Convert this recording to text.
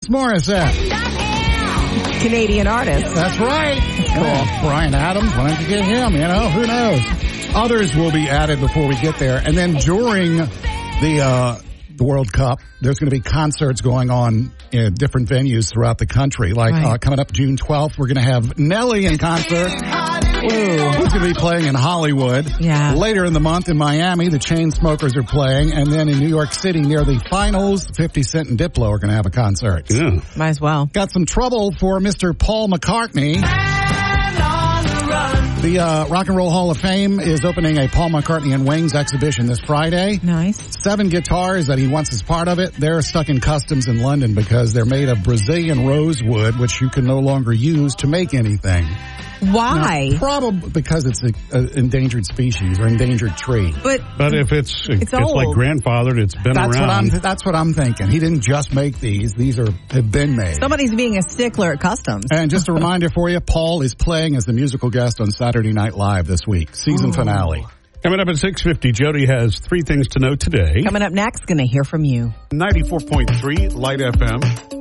Morissette. Canadian artist. That's right. Cool. Bryan Adams, why don't you get him? Who knows? Others will be added before we get there. And then during the World Cup, there's going to be concerts going on in different venues throughout the country. Like coming up June 12th, we're going to have Nelly in concert. Who's going to be playing in Hollywood. Yeah. Later in the month in Miami, the Chainsmokers are playing. And then in New York City, near the finals, 50 Cent and Diplo are going to have a concert. Yeah. Might as well. Got some trouble for Mr. Paul McCartney. The Rock and Roll Hall of Fame is opening a Paul McCartney and Wings exhibition this Friday. Nice. 7 guitars that he wants as part of it. They're stuck in customs in London because they're made of Brazilian rosewood, which you can no longer use to make anything. Why? Now, probably because it's an endangered species or endangered tree. But if it's like grandfathered, it's been around. That's what I'm thinking. He didn't just make these. These have been made. Somebody's being a stickler at customs. And just a reminder for you, Paul is playing as the musical guest on Saturday Night Live this week. Season finale. Coming up at 6:50, Jody has 3 things to know today. Coming up next, going to hear from you. 94.3 Light FM.